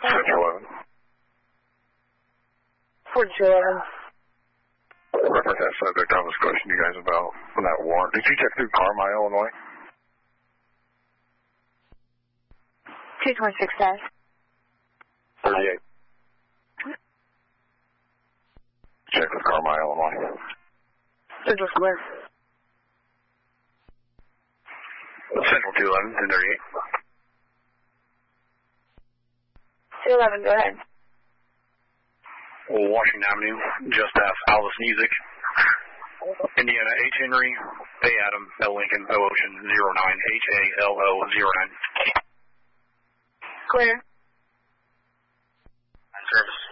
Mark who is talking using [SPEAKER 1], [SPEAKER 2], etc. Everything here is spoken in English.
[SPEAKER 1] Central 11.
[SPEAKER 2] 4211.
[SPEAKER 1] Reference that subject on this question you guys about that warrant. Did you check through Carmine, Illinois?
[SPEAKER 2] 226 dash.
[SPEAKER 1] 38. Check with Carmine, Illinois.
[SPEAKER 2] Central Square.
[SPEAKER 1] Central 211, 1038.
[SPEAKER 2] 211, go ahead.
[SPEAKER 1] Washington Avenue, just past Alice Music. Indiana H. Henry, A. Adam, L. Lincoln, O. Ocean, 09, HALO 09.
[SPEAKER 2] Clear.
[SPEAKER 1] Service